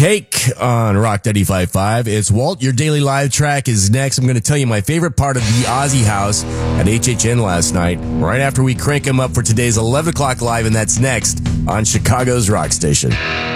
Cake on Rock 95.5. It's Walt. Your daily live track is next. I'm going to tell you my favorite part of the Ozzy House at HHN last night, right after we crank him up for today's 11 o'clock live, and that's next on Chicago's Rock Station.